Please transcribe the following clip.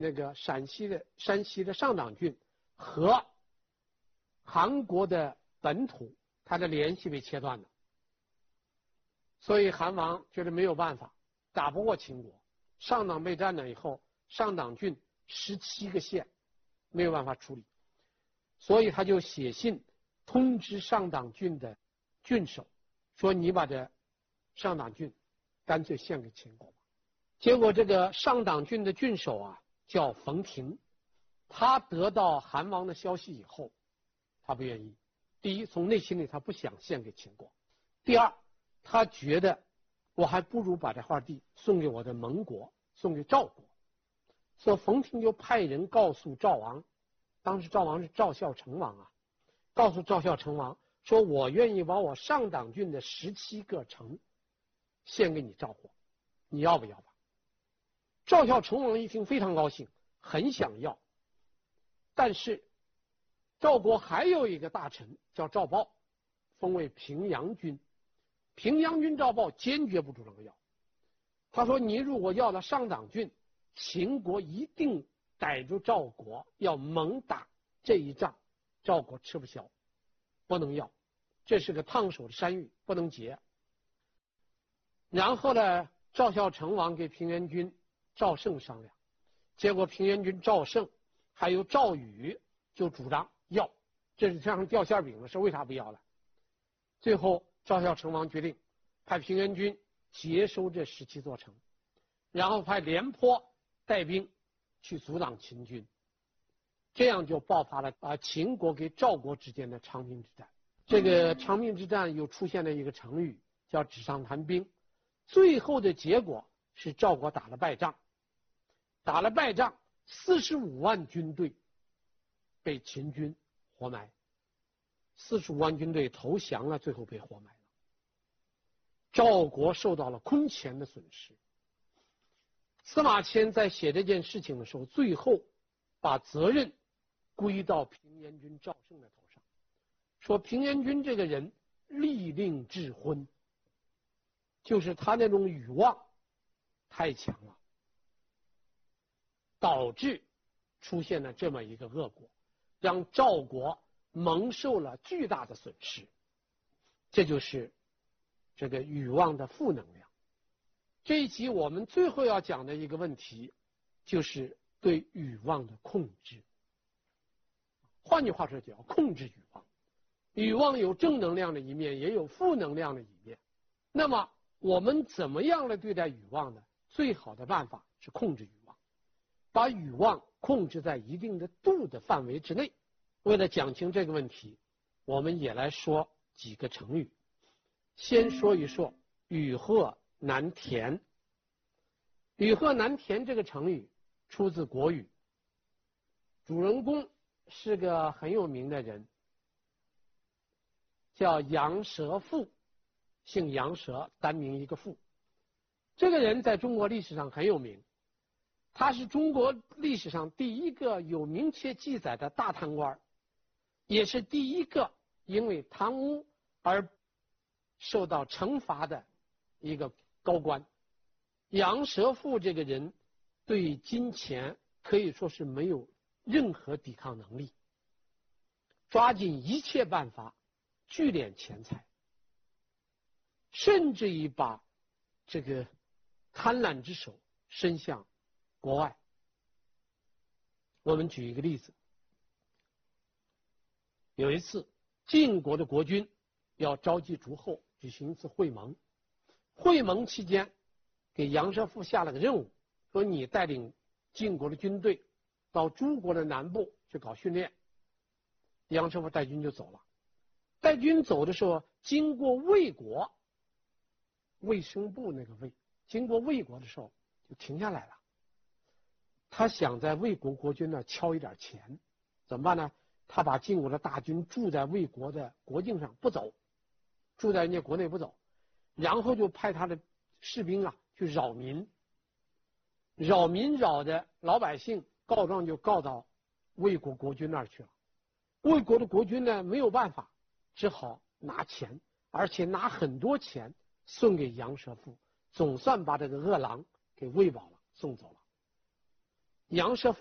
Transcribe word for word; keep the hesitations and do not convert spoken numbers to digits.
那个陕西的山西的上党郡和韩国的本土，它的联系被切断了。所以韩王觉得没有办法，打不过秦国，上党被占了以后，上党郡十七个县没有办法处理，所以他就写信通知上党郡的郡守，说你把这上党郡干脆献给秦国吧。结果这个上党郡的郡守啊叫冯亭，他得到韩王的消息以后，他不愿意。第一，从内心里他不想献给秦国；第二，他觉得我还不如把这块地送给我的盟国，送给赵国。所以冯亭就派人告诉赵王，当时赵王是赵孝成王啊，告诉赵孝成王说，我愿意把我上党郡的十七个城献给你赵国，你要不要吧？赵孝成王一听非常高兴，很想要。但是赵国还有一个大臣叫赵豹，封为平阳君。平阳君赵豹坚决不主张要，他说你如果要了上党郡，秦国一定逮住赵国要猛打这一仗，赵国吃不消，不能要，这是个烫手的山芋，不能结。然后呢，赵孝成王给平原君赵胜商量，结果平原君赵胜还有赵宇就主张要，这是这样掉馅饼了，是为啥不要了？最后赵孝成王决定派平原君接收这十七座城，然后派廉颇带兵去阻挡秦军，这样就爆发了啊秦国跟赵国之间的长平之战。这个长平之战又出现了一个成语叫纸上谈兵，最后的结果是赵国打了败仗，打了败仗，四十五万军队被秦军活埋，四十五万军队投降了，最后被活埋了。赵国受到了空前的损失。司马迁在写这件事情的时候，最后把责任归到平原君赵胜的头上，说平原君这个人利令智昏，就是他那种欲望太强了，导致出现了这么一个恶果，让赵国蒙受了巨大的损失。这就是这个欲望的负能量。这一集我们最后要讲的一个问题，就是对欲望的控制。换句话说，就要控制欲望。欲望有正能量的一面，也有负能量的一面。那么我们怎么样来对待欲望呢？最好的办法是控制欲望，把欲望控制在一定的度的范围之内。为了讲清这个问题，我们也来说几个成语。先说一说雨鹤难填。雨鹤难填这个成语出自国语，主人公是个很有名的人，叫杨蛇父，姓杨蛇，单名一个父。这个人在中国历史上很有名，他是中国历史上第一个有明确记载的大贪官，也是第一个因为贪污而受到惩罚的一个高官。杨蛇父这个人对金钱可以说是没有任何抵抗能力，抓尽一切办法聚敛钱财，甚至于把这个贪婪之手伸向国外。我们举一个例子，有一次晋国的国君要召集诸侯举行一次会盟，会盟期间给杨蛇父下了个任务，说你带领晋国的军队到诸国的南部去搞训练。杨蛇父带军就走了，带军走的时候经过魏国，卫生部那个魏，经过魏国的时候就停下来了。他想在魏国国君那敲一点钱，怎么办呢？他把晋国的大军驻在魏国的国境上不走，驻在人家国内不走，然后就派他的士兵啊去扰民，扰民扰的老百姓告状就告到魏国国君那儿去了。魏国的国君呢没有办法，只好拿钱，而且拿很多钱送给杨蛇父，总算把这个恶狼给喂饱了，送走了。 杨舍